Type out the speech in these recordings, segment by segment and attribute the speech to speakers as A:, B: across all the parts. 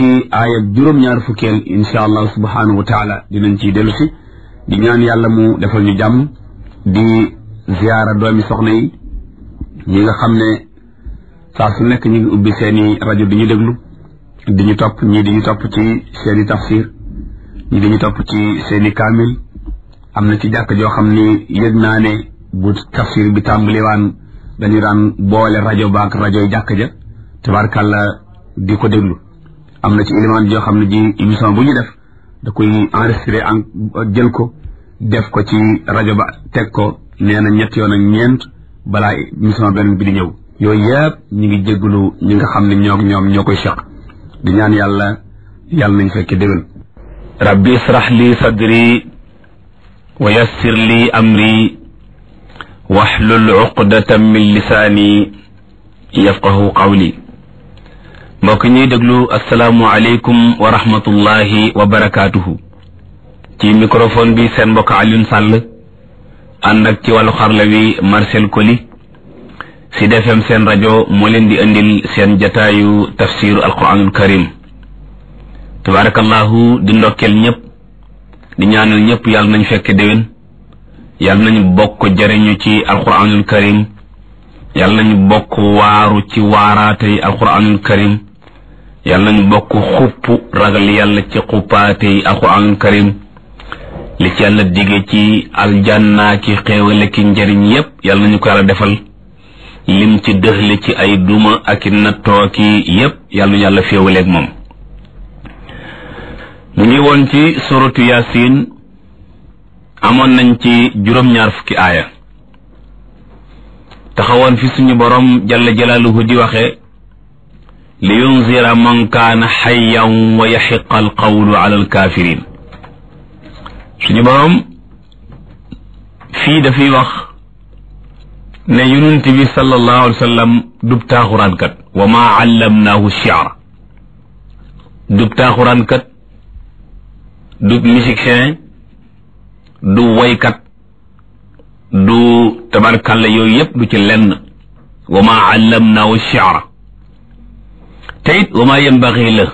A: ci aaya juróom-ñaar fukkeel insha allah subhanahu wa taala dinañ ciy dellu si di ñaan yàlla mu defal ñu jàmm di ziyaara doomi soxna yi ñi nga xam ne saa su nekk ñu ngi ubbi seeni rajo di ñu déglu di ñu topp ñii di ñu topp ci seeni tafsir ñii di ñu topp ci seeni kaamil am na ci jàkk joo xam ni yëg naa ne bu tafsir bi tàmbaliwaan dañu daan boole rajo baak rajo jàkk ja tabarkàlla di ko déglu am na ci élément joo xam ne ji émission bu ñu def da koy enregistré jël ko def ko ci rajo ba teg ko nee na 3 yoon ak 4 balaa émission benn bi di ñëw yooyu yëpp ñu ngi jégalu ñi nga xam ne ñoom ñoo koy seq di ñaan yàlla nañ fekke déwén rabbi israh li sadri wa yassir li amri wahlul uqdatan min lisaani yafqahu qawli mbokk ñuy déglu asalaamu aleykum wa rahmatullahi wa barakaatuhu ci microphone bi seen mbokk Alioune Sall ànd ak ci wàllu xarla wi Marcel Koli Sud FM seen rajo moo leen di indil seen jataayu tafsiru alquranul karim tabarakallahu di ndokkeel ñëpp di ñaanal ñëpp yàlla nañ fekk déwén yàlla nañ bokk jariñu ci alquranul karim yàlla nañ bokk waaru ci waaraatey alquranul karim yàlla nañ bokk xupp ragal yàlla ci xuppaatey alquranul karim li ci yàlla dige ci aljanna ki xéewale ki njariñ yépp yàlla nañu ko yàlla defal lim ci dëxle ci ay duma ak nattoo ki yépp yàlla nañu yàlla féewaleeg moom mu ngi woon ci suratu yasin amoon nañ ci juróom-ñaar fukki aaya taxawoon fi suñu borom jalla jalaaluhu di waxe li yunzira man kaana xayyan wa yaxiqa alqawlu ala alkafirin suñu borom fii dafay wax ne yonent bi sallallahu alayhi wa sallam dub taaxuraankat wa maa allamnaahu shi'ra dub taaxuraankat dub musicien du waykat du tabarkalla yooyu yépp du ci lenn wa maa allamnaahu shi'ra te it wa maa yanbaghi la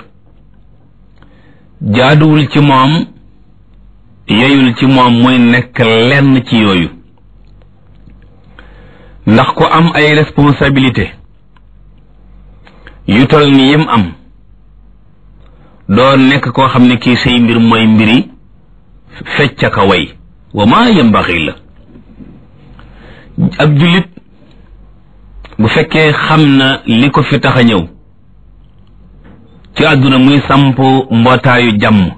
A: jaaduwul ci moom yeyul ci moom muy nekk lenn ci yooyu ndax ku am ay responsabilité yu tol ni yim am doo nekk koo xam ne kii say mbir mooy mbiri fecc ka way wa maa yambaxi la ab jullit bu fekkee xam na li ko fi tax a ñëw ci àdduna muy samp mbootaayu jàmm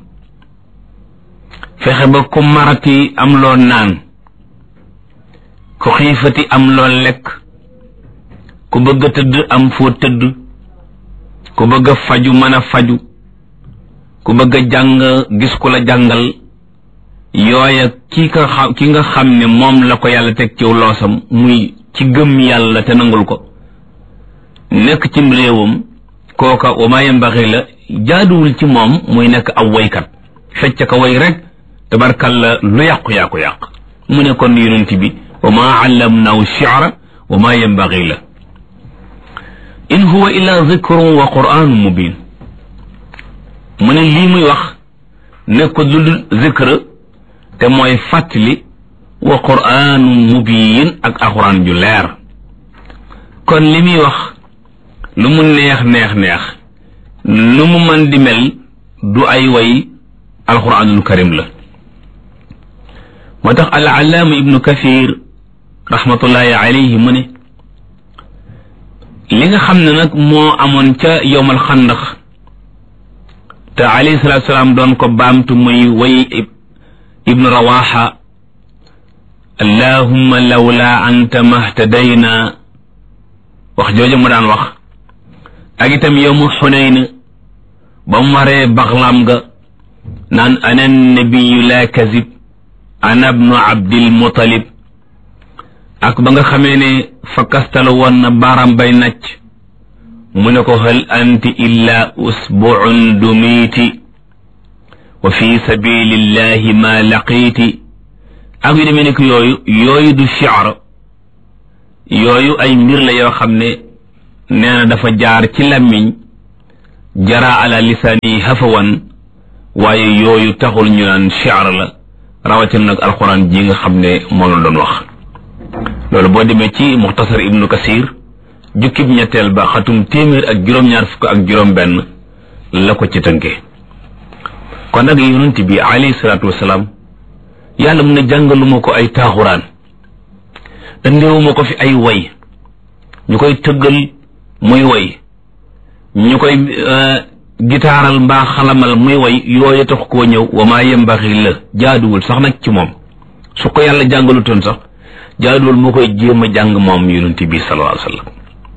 A: fexe ba ku marati am loo naan ku xiifati am loo lekk ku bëgg a tëdd am foo tëdd ku bëgg a faju mën a faju ku bëgg a jàng gis ku la jàngal yooya ki nga xam ne moom la ko yàlla teg ciw loosam muy ci gëm yàlla te nangul ko nekk cim réewam kooka wa maa yambaxi la jaaduwul ci moom muy nekk aw waykat fecc ka way rek tabarkalla lu yàqu yaa ko yàq mu ne kon yonent bi wa maa allamnaahu shi'ra wa maa yanbaghi la in huwa illa dhikrun wa qur'anun mubin mu ne lii muy wax nekkul lu dul zikr te mooy fàttali wa qur'anun mubin ak alxuraan ju leer kon li muy wax lu mu neex lu mu mën di mel du ay way alxuraanul karim la moo tax al-allaama ibnu kathir rahmatullahi alayhi mu ne li nga xam ne nag moo amoon ca yowmal xandax te alayhi salaatu salaam doon ko baamtu muy way ibnu rawaxa allahumma lawla anta mahtadayna wax jooju mu daan wax ak itam yowmu xunayn ba mu waree baxlaam ga naan ana nabiyu la kazib ana ibnu abdil muttalib ak ba nga xamee ne fa kastal woon na baaram bay nacc mu ne ko hal anti illa usbu'un dumiti wa fi sabilillahi ma laqiti ak yu demee nekk yooyu du shi'r yooyu ay mbir la yoo xam ne nee na dafa jaar ci làmmiñ jara ala lisaani hafawan waaye yooyu taxul ñu naan shi'r la rawatina nag alquran ji nga xam ne moom la doon wax loolu boo demee ci muxtasar ibnu kasir jukkib ñetteel ba xatum téeméer ak juróom-ñaar fukk ak juróom-benn la ko ci tënkee kon nag yonent bi alayhi salaatu wasalaam yàlla mun na jàngaluma ko ay taaxuraan andeewuma ko fi ay way ñu koy tëggal muy way ñu koy gitaaral mbaa xalamal muy way yooyu tax koo ñëw wa maa yembaxi la jaaduwul sax nag ci moom su ko yàlla jàngalutoon sax jaaduwul moo koy jéem a jàng moom yonent bi sallallahu alayhi wa sallam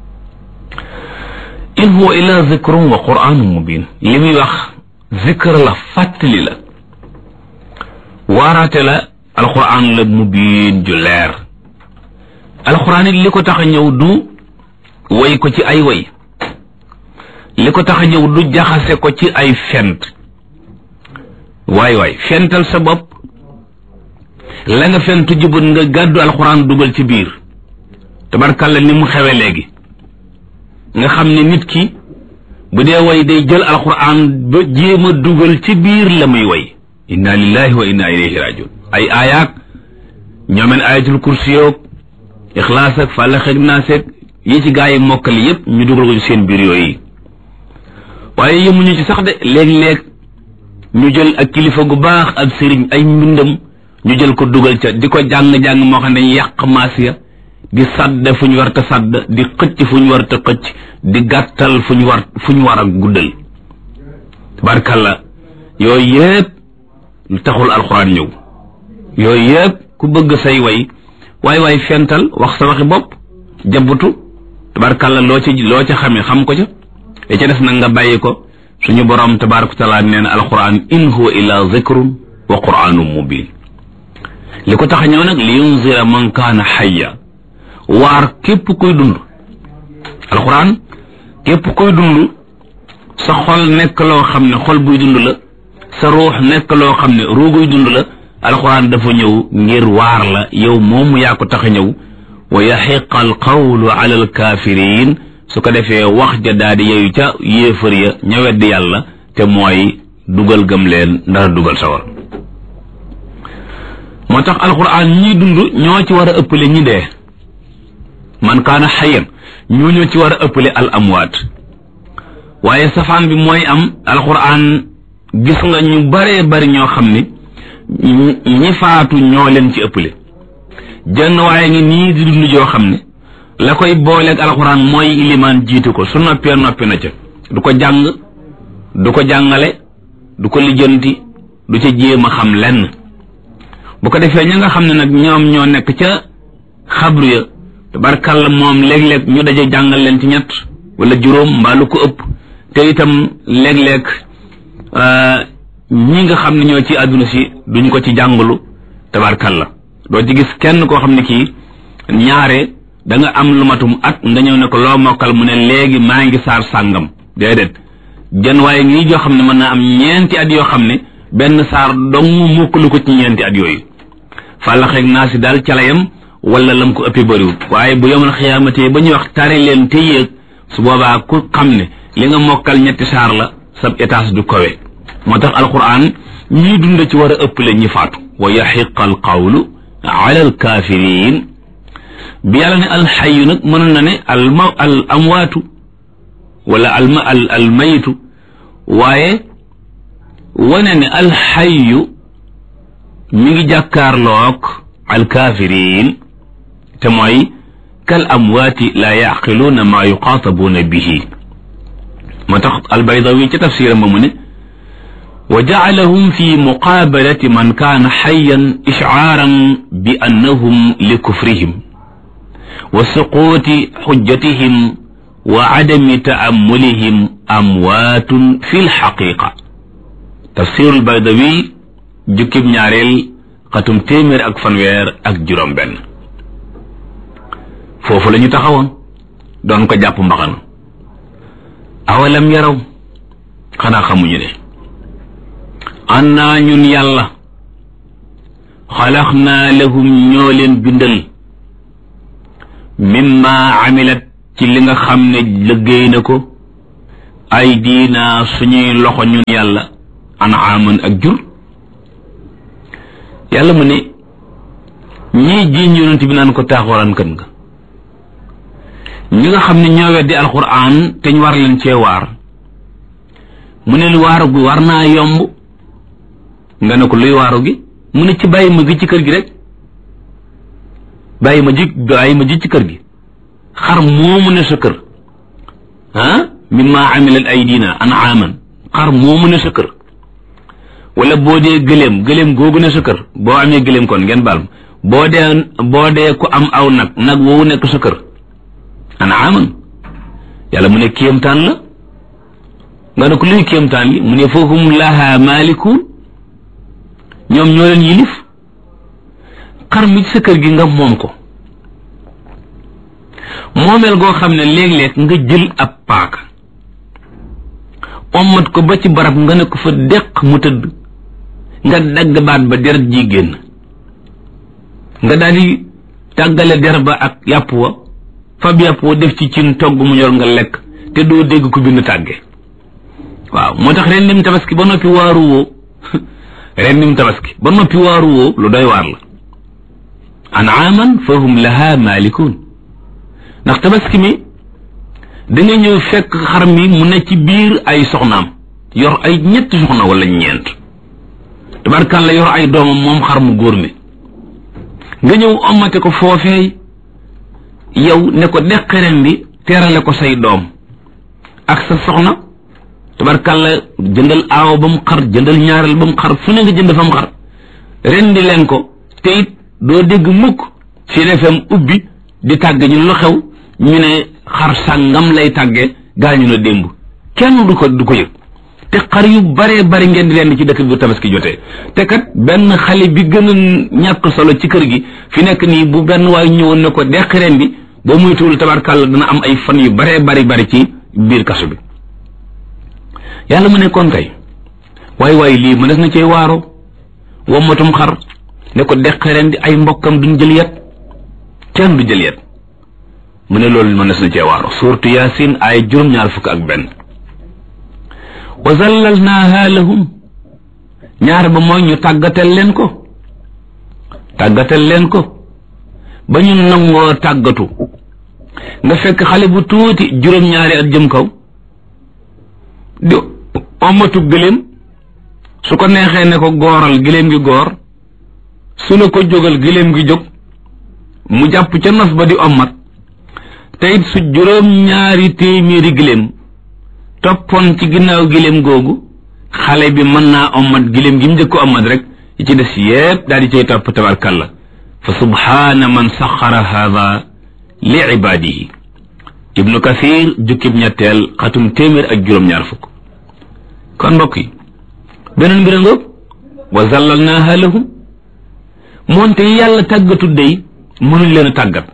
A: in huwa illa zikrun wa qur'anun mubin li muy wax zikr la fàttali la waaraate la alquran la mubin ju leer alquran it li ko tax a ñëw du way ko ci ay way li ko tax a ñëw du jaxase ko ci ay fent waay fental sa bopp la nga fentu jubut nga gàddu alquran dugal ci biir tabarkàlla ni mu xewe léegi nga xam ne nit ki bu dee way day jël alquran ba jéem a dugal ci biir la muy way inna lillahi wa inna ilayhi rajiun ay aayaat ñoomeen ayatul kursi yoog ixlaas ak fàllax ak naas ak yi ci gaa yi mokkali yépp ñu dugal ko ci seen biir yooyu waaye yemuñu ci sax de léeg-léeg ñu jël ak kilifa gu baax ak sëriñ ay mbindam ñu jël ko dugal ca di ko jàng-jàng moo xam ne dañuy yàq maas ya di sadd fu ñu war ta sadd di xëcc fu ñu war ta xëcc di gàttal fu ñu war a guddal tabarkalla yooyu yëpp lu taxul alxuraan ñëw yooyu yëpp ku bëgg say waay fental wax sa waxi bopp jabbutu tabarkalla loo ca xamee xam ko ca li ca des nag nga bàyyi ko suñu borom tabaraka taala nee na alxuraan in huwa illa zikrun wa qur'anun mubin li ko tax a ñëw nag li yunzira man kaana hayya waar képp kuy dund alxuraan képp kuy dund sa xol nekk loo xam ne xol buy dund la sa ruux nekk loo xam ne ruuguy dund la alxuraan dafa ñëw ngir waar la yow moomu yaa ko tax a ñëw wa yaxiqa al qawlu ala al kaafiriin su ko defee wax ja daal di yeeyu ca yéefar ya ña weddi yàlla te mooy dugal gëm leen ndara dugal sawar moo tax alxuraan ñi dund ñoo ci war a ëppale ñi dee man kaana xayyan ñoo ci war a ëppale al amwaat waaye safaan bi mooy am alxuraan gis nga ñu baree bari ñoo xam ne ñi faatu ñoo leen ci ëppale jenn waaye ngi nii di dund joo xam ne la koy booleeg alxuraan mooy ilimaan jiitu ko su noppee noppi na ca du ko jàng du ko jàngale du ko lijjanti du ca jéem a xam lenn bu ko defee ña nga xam ne nag ñoom ñoo nekk ca xabru ya tabarkàlla moom léeg-léeg ñu daje jàngal leen ci ñett wala juróom mbaa lu ko ëpp te itam léeg-léeg ñi nga xam ne ñoo ci àdduna si duñ ko ci jàngalu tabarkàlla doo ci gis kenn koo xam ne kii ñaare da nga am lu matum at nga ñëw ne ko loo mokkal mu ne léegi maa ngi saar sàngam déedéet jën waaye ngi joo xam ne mën naa am ñeenti at yoo xam ne benn saar dong mokkalu ko ci ñeenti at yooyu fàllaxeeg naa si daal calayam wala lam ko ëppee bëriwul waaye bu yomal xiyaamatee ba ñuy wax tari leen te yéeg su boobaa ku xam ne li nga mokkal ñetti saar la sab étage du kowe moo tax alquran ñii dund ci war a ëppale ñi faatu wa yaxiqa al qawlu ala al kaafiriin bi yàlla ne alxayu nag mënoon na ne al amwaatu wala al mayitu waaye wane ne alxayu mi ngi jàkkaarloog al kaafiriin te mooy kal amwaati laa yaqiluuna maa yuqaatabuuna bihi moo tax albaydawi ci tafsiram ba mu ne wa jacalahum fi muqaabalati man kaana xayan ishcaaran bi annahum li kufrihim wa suquuti xujjatihim wa cadami taamulihim amwaatun fi lxaqiqa tafsiru albaydawi jukkib ñaareel xatum téeméer ak fanweer ak juróom benn foofu la ñu taxawoon doon ko jàpp mbaxana awalam yaraw xanaa xamuñu ne annaa ñun yàlla xalaqnaa lahum ñoo leen bindal mimma amilat ci li nga xam ne liggéey na ko aydina suñuy loxo ñun yàlla an'aaman ak jur yàlla mu ne ñii jiiñ yonent bi naan ko taaxuraan kan nga ñi nga xam ne ñoo weddi alquran te ñu war leen cee waar mu ne waaru gi war naa yomb nga ne ko luy waaru gi mu ne ci bàyyi ma gi ci kër gi rek bàyyi ma ji ci kër gi xar moomu ne sa kër mimma amilat aydina an'aaman xar moomu ne sa kër wala boo dee gëléem googu ne sa kër boo amee gëléem kon ngeen baal ma boo dee ku am aw nag woowu nekk sa kër an'aaman yàlla mu ne kéemtaan la nga ne ko luy kéemtaan li mu ne fahum laha maalikun ñoom ñoo leen yilif xar mi ci sa kër gi nga moom ko moomeel goo xam ne léeg-léeg nga jël ab paaka ommat ko ba ci barab nga ne ko fa deq mu tëdd nga dagg baat ba deret ji génn nga daal di tàggale der ba ak yàpp wa fab yàpp wa def ci cin togg mu ñor nga lekk te doo dégg ku bind tàgge waaw moo tax ren dim tabaski ba noppi waaru woo lu doy waar la an'aaman fahum laha maalikun ndax tabaski mi da nga ñëw fekk xar mi mu ne ci biir ay soxnaam yor ay ñetti soxna wala ñeent tabarkalla yor ay doomam moom xar mu góor mi nga ñëw omate ko foofee yow ne ko deqaren bi teerale ko say doom ak sa soxna tabarkalla jëndal aaw ba mu xar jëndal ñaareel ba mu xar fu ne nga jënd fa mu xar rendi leen ko te it doo dégg mukk Sud FM ubbi di tàgg ñu lu xew ñu ne xar sàngam lay tàgge gaañu na démb kenn du ko yëg te xar yu baree bari ngeen di leen ci dëkk bi tabaski jotee te kat benn xale bi gën a ñàkk solo ci kër gi fi nekk nii bu benn waay ñëwoon ne ko deqi ren bi boo muytuwul tabarkàlla dana am ay fan yu baree bari ci biir kaso bi yàlla mu ne kon kay waay lii mu des na cee waaro wommatum xar ne ko deqi ren di ay mbokkam duñ jël yet kenn du jël yet mu ne loolu mën na cee waaro suuratu yaasin ay 21 wa zallalnaaha lahum ñaar ba mooy ñu tàggatal leen ko ba ñu nangoo tàggatu nga fekk xale bu tuuti 2 at jëm kaw di omatu gëléem su ko neexee ne ko gooral gëléem gi goor su ne ko jógal gëléem gi jóg mu jàpp ca nos ba di omat te it su 2 téeméeri gëléem toppoon ci ginnaaw gëléem googu xale bi mën naa omat gëléem gi mu njëkk omat rek yi ci des yépp daal di cay topp tabarkalla fa subhaana man saxara haada li ibaadihi ibnu kathir jukkib ñetteel xatum 120 kon mbokk yi beneen mbir ngoog wa zallalnaaha lahum moonte yàlla tàggatu dey mënuñ leen a tàggat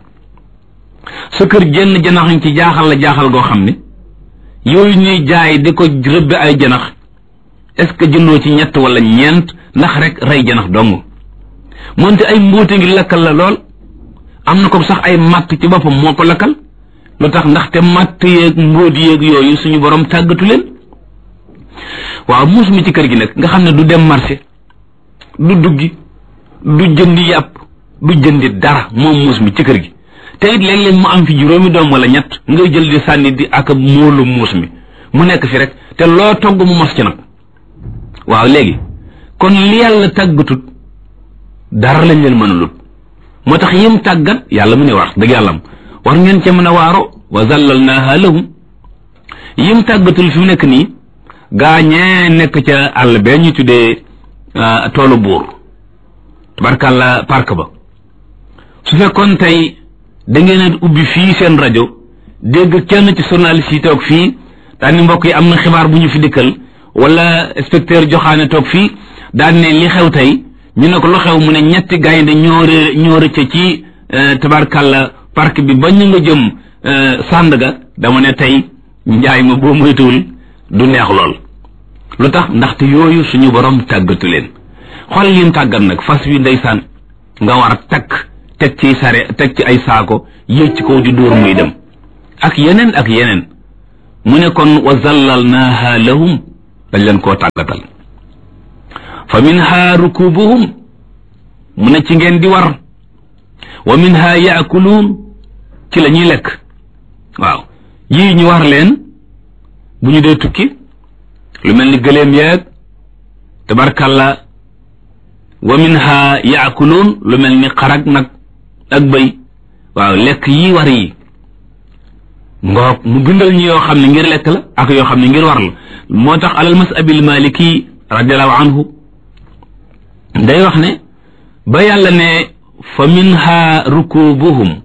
A: sa kër jenn janax ci jaaxal goo xam ne yooyu ñuy jaay di ko rëbbe ay janax est-ce que jëndoo ci 3 wala 4 ndax rek rey janax dong moonte ay mbóote ngi lakkal la lool am na ko sax ay matt ci boppam moo ko lakkal lu tax ndaxte matt yeeg mbóot yeeg yooyu suñu borom tàggatu leen waaw muus mi ci kër gi nag nga xam ne du dem marché du duggi du jëndi yàpp du jëndi dara moom muus mi ci kër gi te it léeg-léeg mu am fi 5 doom wala 3 ngay jël di sànni di ak móolu muus mi mu nekk fi rek te loo togg mu mos ci nag waaw léegi kon li yàlla tàggatut dara lañ leen mën a lut moo tax yim tàggat yàlla mu ne war dëgg yàlla war ngeen ca mën a waaro wa zallalnaaha lahum yim tàggatul fi mu nekk nii gaañee nekk ca àll bee ñu tuddee toolu buur tabarkàlla park ba su fekkoon tey da ngeen a ubbi fii seen rajo dégg kenn ci journaliste yi toog fii daan ni mbokk yi am na xibaar bu ñu fi dikkal wala inspecteur joxaane toog fii daan ne li xew tey ñu ne ko lu xew mu ne 3 gaynde ñoo rëcc ci tabarkàlla parc bi ba ñu nga jëm Sandaga dama ne tey njaay ma boo moytuwul du neex lool lu tax ndaxte yooyu suñu borom tàggatu leen xool lim tàggat nag fas wi ndeysaan nga war a takk teg ci ay saako yéeg ci kaw di dóor muy dem ak yeneen mu ne kon wa zallalnaaha lahum dañ leen koo tàggatal fa minha rukubuhum mu ne ci ngeen di war wa minha yaakuluun ci la ñuy lekk waaw yii ñu war leen bu ñu dee tukki lu mel ni gëléem yeeg tabarkalla wa minha yaakuluun lu mel ni xarag nag ak bëy waaw lekk yi war yi ngoog mu bindal ñu yoo xam ne ngir lekk la ak yoo xam ne ngir war la moo tax alal masabil maliki radiallahu anhu day wax ne ba yàlla ne fa minha rakubuhum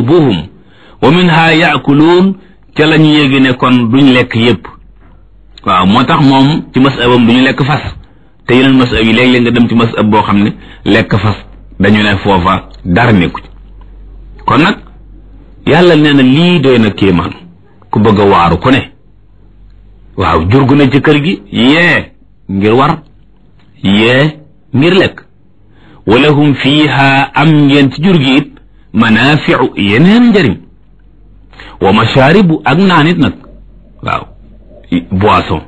A: wa minha yaakuluun ca la ñu yéegi ne kon duñ lekk yépp waaw moo tax moom ci masabam duñu lekk fas te yeneen masab yi léeg-léeg nga dem ci masab boo xam ne lekk fas dañu ne foofa dara nekku ci kon nag yàlla nee na lii doy na kéemaan ku bëgg a waaru ku ne waaw jurgu na ci kër gi yee ngir war yee ngir lekk walahum fiiha am ngeen ci jur gi it manaafiu yeneen njëriñ wa mashaaribu ak naan it nag waaw boisson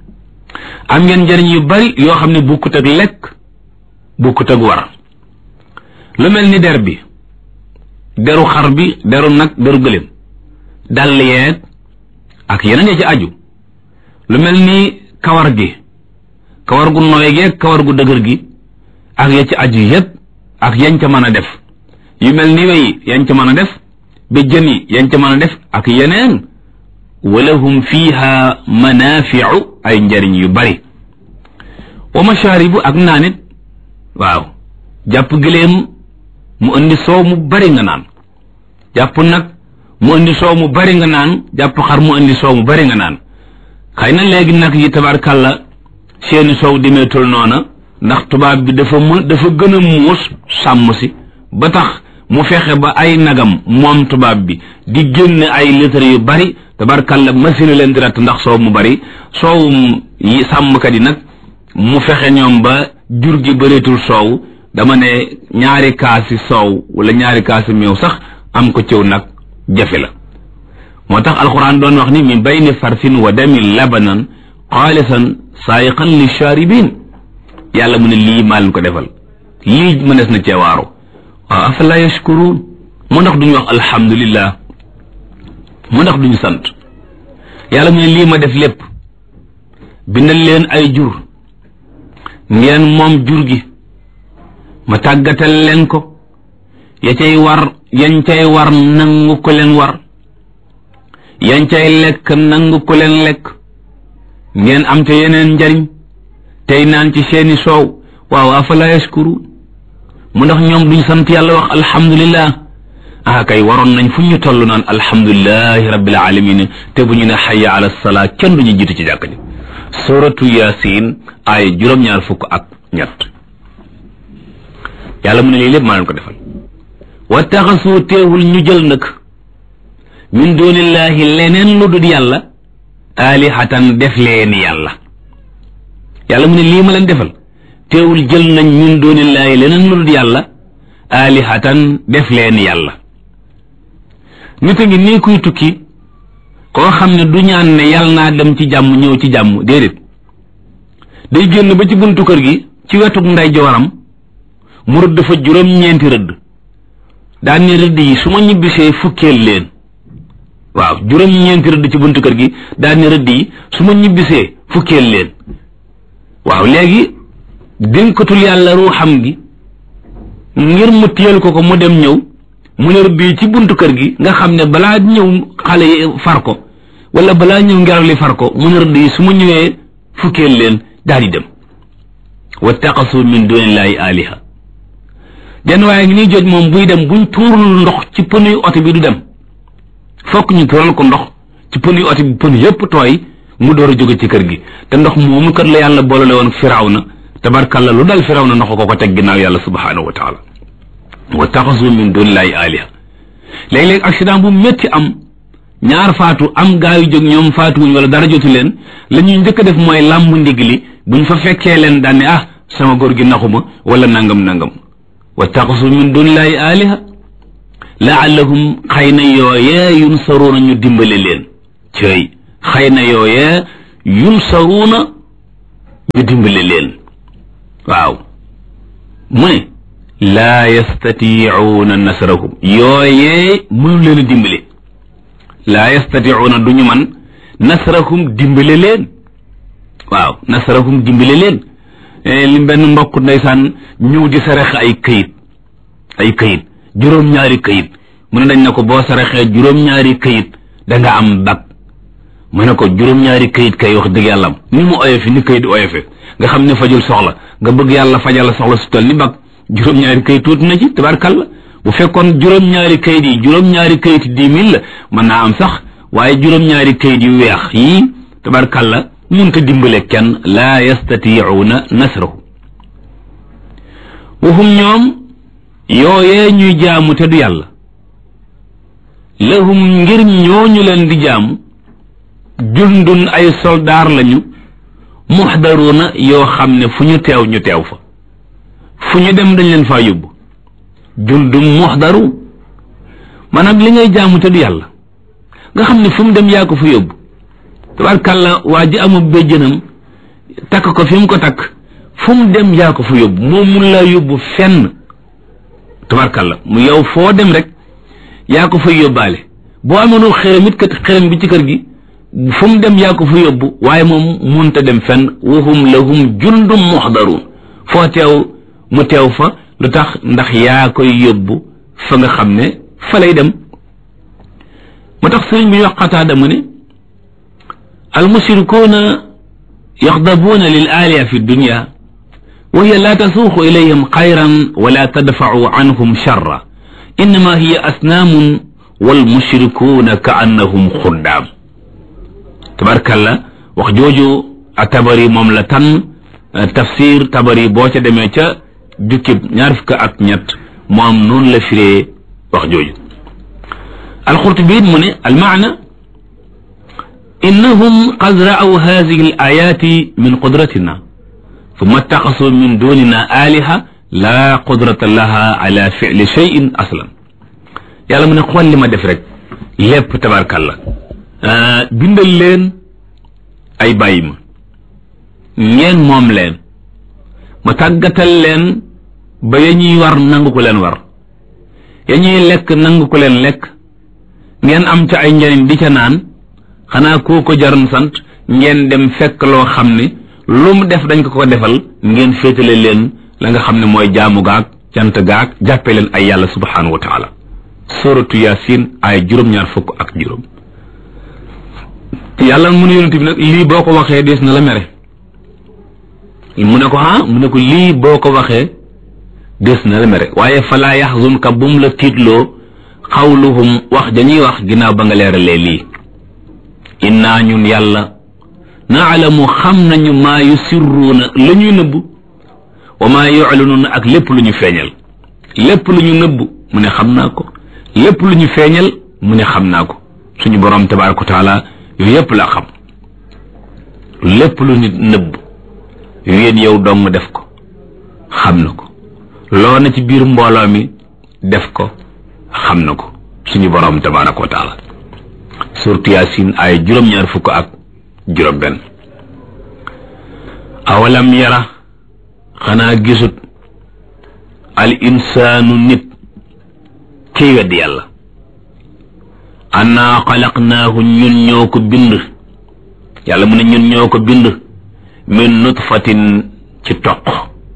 A: am ngeen njëriñ yu bari yoo xam ne bukkut ak lekk bukkut ak war lu mel ni der bi deru xar bi deru nag deru gëléem dàll yeeg ak yeneen ya ci aju lu mel ni kawar gi kawar gu nooy geeg kawar gu dëgër gi ak ya ci aju yépp ak yañ ca mën a def yu mel ni wey yañ ca mën a def béjjën yi yañ ca mën a def ak yeneen walahum fiha manafiu ay njariñ yu bari wa mashaaribu ak naanit waaw jàpp gëléem mu indi soow mu bari nga naan jàpp nag mu indi soow mu bari nga naan jàpp xar mu indi soow mu bari nga naan xëy na léegi nag yi tabarkàlla seeni soow demeetul noona ndax tubaab bi dafa gën a muus sàmm si ba tax mu fexe ba ay nagam moom tubaab bi di génn ay litre yu bari tabarkàlla machine leen di ratt ndax soow mu bari soowum yi sàmmkat yi nag mu fexe ñoom ba jur gi bëreetul soow dama ne ñaari kaasi soow wala ñaari kaasi meew sax am ko cëw nag jafe la moo tax alquran doon wax ni min bayni farsin wa damin labanan xaalisan saayiqan li shaaribin yàlla mu ne lii maa leen ko defal lii mënees na ceewaaru waaw afala yashkuruun mu ndax duñu wax alhamdulillah mu ndax duñu sant yàlla mu ne lii ma def lépp bindal leen ay jur ngeen moom jur gi ma tàggatal leen ko ya cay war yañ cay war nangu ko leen war yañ cay lekk nangu ko leen lekk ngeen am te yeneen njariñ tey naan ci seeni soow waaw afala yashkuru mu ndax ñoom duñ sant yàlla wax alhamdulillah kay waroon nañ fu ñu toll naan alhamdulillahi rabbil alamin te bu ñu ne hayya ala salaa kenn duñu jiitu ci jàkk ji suratu yasin ay juróom-ñaar fukk ak ñett yàlla mu ne lii lépp maa leen ko defal wa taxasu teewul ñu jël nag min dunillahi leneen lu dul yàlla alihatan def leen yàlla yàlla mu ne lii ma leen defal teewul jël nañ min dunillahi leneen lu dul yàlla alihatan def leen yàlla nit a ngi nii kuy tukki koo xam ne du ñaan ne yàlla naa dem ci jàmm ñëw ci jàmm déedéet day génn ba ci buntu kër gi ci wetuk nday jowaram mu rëdd fa juróom-ñeenti rëdd daan ne rëdd yi su ma ñibbisee fukkeel leen waaw juróom-ñeenti rëdd ci buntu kër gi daan ne rëdd yi su ma ñibbisee fukkeel leen waaw léegi dénkatul yàlla ruuxam gi ngir mu téyel ko mu dem ñëw mu ne rëdd yi ci buntu kër gi nga xam ne balaa ñëw xale yi far ko wala balaa ñëw ngelaw li far ko mu ne rëdd yi su ma ñëwee fukkeel leen daal di dem wattaqasu min dunillahi aliha jenn waaye ngi nii jooj moom buy dem buñ tuurul ndox ci pënuy oto bi du dem fokk ñu tuural ko ndox ci pënuy oto bi pën yépp tooy mu door a jóge ci kër gi te ndox moomu kat la yàlla boolale woon firawna tabarkalla lu dal firawna ndox ko teg ginnaaw yàlla subhanahu wa taala wattaxasu min dunillahi aliha léeg-léeg accident bu métti am ñaar faatu am gaa yu jóg ñoom faatuwuñ wala dara jotu leen la ñuy njëkk a def mooy làmb ndig li buñ fa fekkee leen daan ne sama góor gi naxuma wala nangam wattaxasu min dunillahi aliha laallahum xëy na yooyee yunsaruuna ñu dimbale leen cëy xëy na yooyee yunsaruuna ñu dimbale leen waaw mu ne laa yastatiicuuna nasrahum yooyee mënu leen a dimbale laa yastatiicuuna du ñu man nasrahum dimbale leen waaw nasrahum dimbale leen li benn mbokk ndeysaan ñëw di saraxe ay këyit juróom-ñaari këyit mu ne dañ na ko boo saraxee juróom-ñaari këyit da nga am bag mu ne ko juróom-ñaari këyit kay wax dëgg yàlla ni mu oyofe ni këyit oyofe nga xam ne fajul soxla nga bëgg yàlla fajal la soxla su toll ni bag juróom-ñaari këyit tuuti na ci tabarkalla bu fekkoon juróom-ñaari këyit yi juróom-ñaari këyit 10 000 la mën naa am sax waaye juróom-ñaari këyit yu weex yii tabarkalla mënta dimbale kenn laa yastatiicuuna nasrahu waxum ñoom yooyee ñuy jaamu te du yàlla lahum ngir ñooñu leen di jaamu jundun ay soldaar lañu muxdaruuna yoo xam ne fu ñu teew ñu teew fa fu ñu dem dañ leen faa yóbbu jundun muxdaru maanaam li ngay jaamu te du yàlla nga xam ne fu mu dem yaa ko fa yóbbu tabarkàlla waa ji amul béjjënam takk ko fi mu ko takk fu mu dem yaa ko fa yóbbu moom mun laa yóbbu fenn tabarkàlla mu yow foo dem rek yaa ko fay yóbbaale boo amoonul xërëm it kat xërëm bi ci kër gi fu mu dem yaa ko fa yóbbu waaye moom munta dem fenn wahum lahum jundum muxdaruun foo teew mu teew fa lu tax ndax yaa koy yóbbu fa nga xam ne fa lay dem moo tax sëriñ bi ñu wax Qataada mu ne almushrikuuna yaxdabuuna lil aaliya fi dunya wa hiya laa tasuuqu ilayhim xayran wala tadfacu anhum charra innama hiya asnaamun walmushrikuuna ka annahum xuddaam tabarkalla wax jooju a tabari moom la tànn tafsir tabari boo ca demee ca jukkib 23 moom noonu la firee wax jooju alxurtubi mu ne almaana innahum qad ra'aw haadihi alayaati min qudratina summa ittaxasu min dunina aliha laa qudrata laha ala fi'li shay'in aslan yàlla mu ne xool li ma def rek lépp tabarkalla bindal leen ay bàyyi ma ngeen moom leen ma tàggatal leen ba ya ñuy war nangu ko leen war ya ñuy lekk nangu ko leen lekk ngeen am ca ay njariñ di ca naan xanaa koo ko jaroon sant ngeen dem fekk loo xam ne lu mu def dañ ko defal ngeen féetale leen la nga xam ne mooy jaamu gaag cant gaag jàppee leen ay yàlla subhanahu wa taala suratu yasin ay juróom-ñaar fukk ak juróom yàlla mu ne yonent bi nag lii boo ko waxee des na la mere mu ne ko mu ne ko lii boo ko waxee des na la mere waaye falaa yaxzunka bum la tiitloo xawluhum wax dañuy wax ginnaaw ba nga leeralee lii innaa ñun yàlla naalamu xam nañu maa yusirruuna la ñuy nëbb wa maa yuclinuuna ak lépp lu ñu feeñal lépp lu ñu nëbb mu ne xam naa ko lépp lu ñu feeñal mu ne xam naa ko suñu borom tabaaraka wa taala yooyu yépp la xam lépp lu nit nëbb yéen yow dong def ko xam na ko loo na ci biir mbooloo mi def ko xam na ko suñu borom tabaaraka wa taala suuratu Yaasin ay juróom-ñaar fukk ak juróom benn awalam yara xanaa gisut al insaanu nit kiy weddi yàlla annaa xalaqnaahu ñun ñoo ko bind yàlla mu ne ñun ñoo ko bind min nutfatin ci toq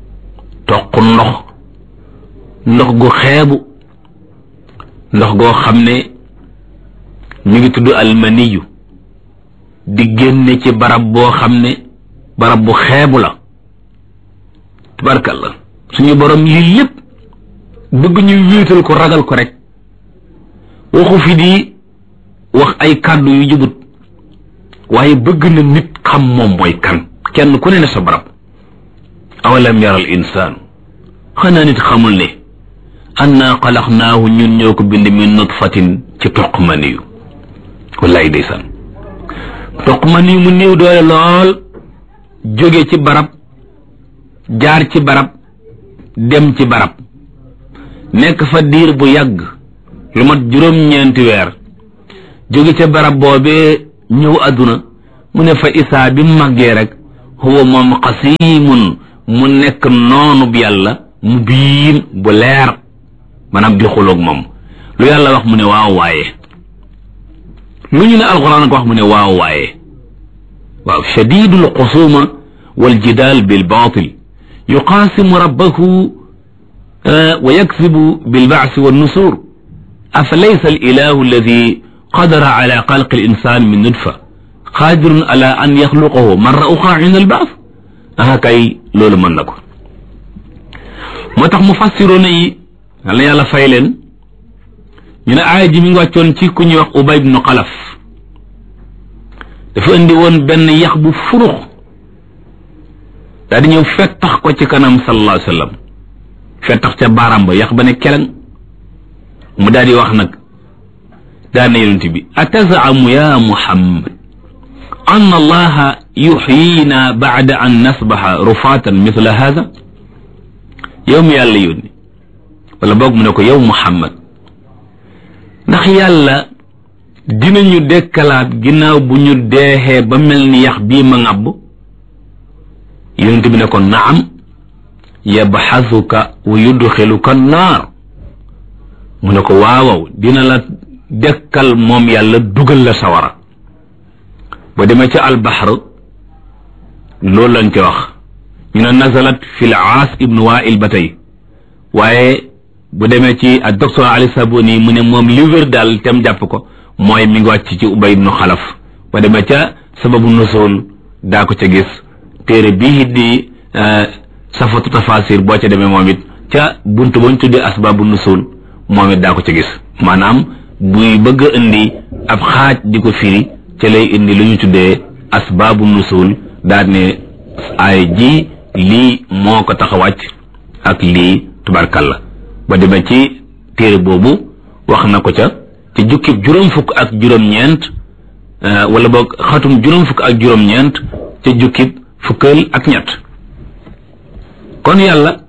A: ndox gu xeebu ndox goo xam ne mi ngi tudd almaniyu di génne ci barab boo xam ne barab bu xeebu la tabarkallah suñu borom lii lépp bëgg ñu wéetal ko ragal ko rek waxu fi di wax ay kàddu yu jubut waaye bëgg na nit xam moom mooy kan kenn ku ne sa barab awalam yaral insaanu xanaa nit xamul ne annaa xalaqnaahu ñun ñoo ko bind min nutfatin ci toq maniyu wallaay ndeysaan toq maniyu mu néew doole lool jóge ci barab jaar ci barab dem ci barab nekk fa diir bu yàgg lu mat juróom-ñeenti weer jóge ca barab boobee
B: ñëw àdduna mu ne fa isaa bi màggee rek huwa moom xasiimun mu nekk noonu bi yàlla mu biin bu leer maanaam di xuloog moom lu yàlla wax mu ne waaw waaye lu ñu ne alxuraan ko wax mu ne waaw waaye waaw shadidul xusuma wal jidaal bil baatil yuqaasimu rabbahu wa yakzibu bil baasi wan nusuur afa laysa al ilahu alladi qadara ala xalqi al insan min nutfa qaadirun ala an yaxluqahu marra uxra inda al baas aha kay loolu mën na ko moo tax mufassiroona yi yal na yàlla fay leen ñu ne aaya ji mi ngi wàccoon ci ku ñuy wax Ubay ibnu Xalaf dafa indi woon benn yax bu furux daal di ñëw fettax ko ci kanam sallallahu alayhi wa sallam fettax ca baaraam ba yax ba ne keleng mu daal di wax nag daan na yonent bi atazamu ya Muhammad an allaha yuxyina bacda an nasbaxa rufaatan mithla hada yow mi yàlla yónni wala boog mu ne ko yow Muhammad ndax yàlla dinañu dekkalaat ginnaaw bu ñu deexee ba mel ni yax bii ma ŋàbb yonent bi ne ko naam yabxasuka wa yudxiluka naar mu ne ko waawaw dina la dekkal moom yàlla dugal la sawara ba demee ca albaxar loolu lañ ci wax ñu ne nazalat fi l aas ibnu wail ba tey waaye bu demee ci ak docteur Ali Sabuni mu ne moom li wér daal tem jàpp ko mooy mi ngi wàcc ci Ubay ibnu Xalaf ba demee ca sababu nusul daa ko ca gis téere bii di safatu tafasir boo ca demee moom it ca buntu bañ tuddee asbaabu nusul moom it daa ko ca gis maanaam buy bëgg a indi ab xaaj di ko firi ca lay indi lu ñu tuddee asbaabu nusul daal ne ay ji lii moo ko tax a wàcc ak lii tubarkalla ba demee ci téere boobu wax na ko ca ci jukkib juróom fukk ak juróom-ñeent wala boog xatum juróom fukk ak juróom-ñeent ca jukkib fukkal ak ñett kon yàlla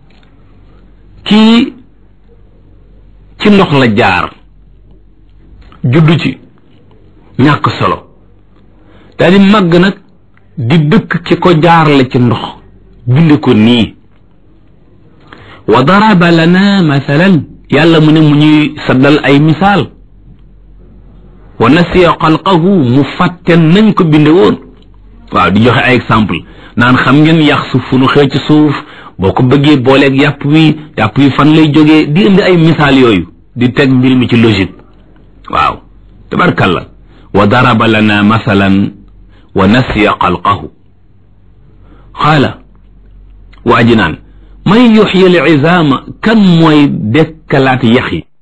B: kii ci ndox la jaar juddu ci ñàkk solo daal di màgg nag di dëkk ci ko jaarale ci ndox bind ko nii wa daraba lana mathalan yàlla mu ne mu ñuy saddal ay misaal wa nasiya xalqahu mu fàtte nañ ko binde woon waaw di joxe ay exemple naan xam ngeen yax suuf fu nu xëy ci suuf boo ko bëggee booleeg yàpp wi fan lay jógee di indi ay misaal yooyu di teg mbir mi ci logique waaw tabarkalla wa daraba lana mathalan wa nasiya xalqahu xaala waa ji naan man yuxyi al izaama kan mooy dekkalaat yax yi